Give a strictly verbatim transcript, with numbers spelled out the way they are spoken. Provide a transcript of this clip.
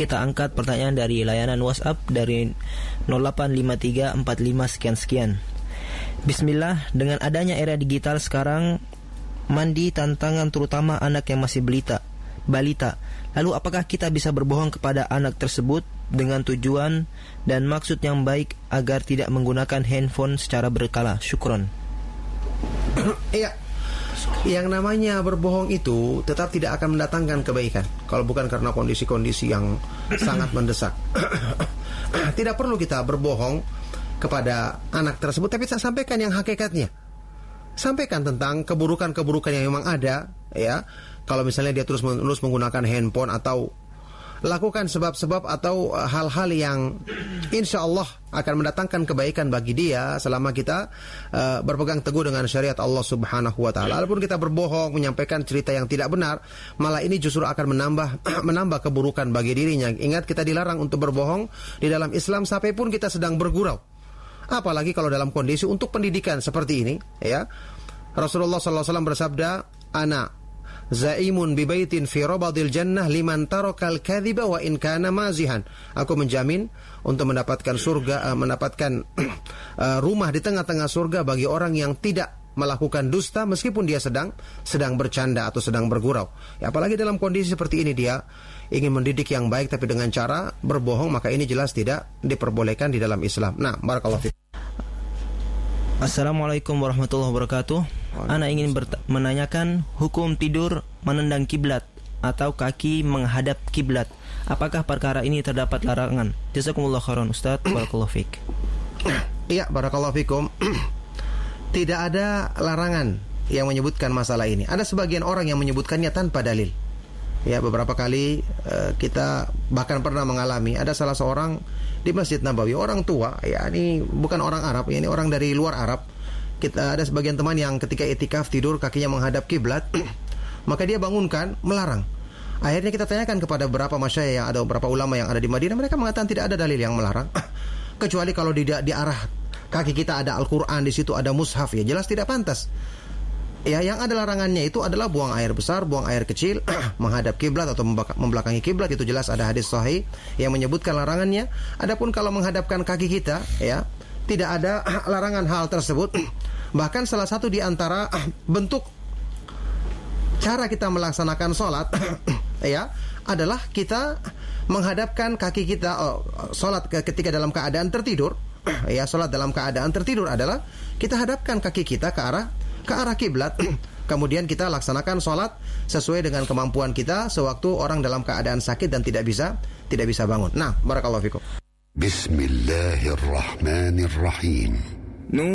kita angkat pertanyaan dari layanan WhatsApp dari nol delapan lima tiga empat lima sekian sekian. Bismillah, dengan adanya era digital sekarang, mandi tantangan terutama anak yang masih belita, balita. Lalu apakah kita bisa berbohong kepada anak tersebut dengan tujuan dan maksud yang baik agar tidak menggunakan handphone secara berkala? Syukron. Iya. Yang namanya berbohong itu tetap tidak akan mendatangkan kebaikan kalau bukan karena kondisi-kondisi yang sangat mendesak. Tidak perlu kita berbohong kepada anak tersebut, tapi saya sampaikan yang hakikatnya. Sampaikan tentang keburukan-keburukan yang memang ada, ya. Kalau misalnya dia terus-menerus menggunakan handphone, atau lakukan sebab-sebab atau hal-hal yang insya Allah akan mendatangkan kebaikan bagi dia selama kita uh, berpegang teguh dengan syariat Allah Subhanahu wa taala. Walaupun kita berbohong, menyampaikan cerita yang tidak benar, malah ini justru akan menambah menambah keburukan bagi dirinya. Ingat, kita dilarang untuk berbohong di dalam Islam sampai pun kita sedang bergurau. Apalagi kalau dalam kondisi untuk pendidikan seperti ini, ya. Rasulullah sallallahu alaihi wasallam bersabda, "Ana zaimun bi baitin fi rabadil jannah liman tarakal kadhiba wa in kana mazihan." Aku menjamin untuk mendapatkan surga, uh, mendapatkan uh, rumah di tengah-tengah surga bagi orang yang tidak melakukan dusta meskipun dia sedang sedang bercanda atau sedang bergurau. Ya, apalagi dalam kondisi seperti ini dia ingin mendidik yang baik tapi dengan cara berbohong, maka ini jelas tidak diperbolehkan di dalam Islam. Nah, barakallahu fiik. Assalamualaikum warahmatullahi wabarakatuh. Ana ingin berta- menanyakan hukum tidur menendang kiblat atau kaki menghadap kiblat. Apakah perkara ini terdapat larangan? Jazakumullah khairan Ustaz. Barakallahu fiik. Iya, barakallahu fikum. Tidak ada larangan yang menyebutkan masalah ini. Ada sebagian orang yang menyebutkannya tanpa dalil. Ya, beberapa kali uh, kita bahkan pernah mengalami ada salah seorang di Masjid Nabawi, orang tua, ya ini bukan orang Arab, ya ini orang dari luar Arab. Kita ada sebagian teman yang ketika itikaf tidur kakinya menghadap kiblat, maka dia bangunkan melarang. Akhirnya kita tanyakan kepada beberapa masyayikh, ada beberapa ulama yang ada di Madinah, mereka mengatakan tidak ada dalil yang melarang, kecuali kalau di, di arah kaki kita ada Al-Quran, di situ ada mushaf, ya jelas tidak pantas. Ya, yang ada larangannya itu adalah buang air besar, buang air kecil, menghadap kiblat atau membelakangi kiblat, itu jelas ada hadis sahih yang menyebutkan larangannya. Adapun kalau menghadapkan kaki kita, ya tidak ada larangan hal tersebut. Bahkan salah satu di antara bentuk cara kita melaksanakan sholat, ya adalah kita menghadapkan kaki kita. Oh, sholat ketika dalam keadaan tertidur, ya sholat dalam keadaan tertidur adalah kita hadapkan kaki kita ke arah ke arah kiblat, kemudian kita laksanakan sholat sesuai dengan kemampuan kita sewaktu orang dalam keadaan sakit dan tidak bisa tidak bisa bangun. Nah, barakallahu fikum. Bismillahirrahmanirrahim.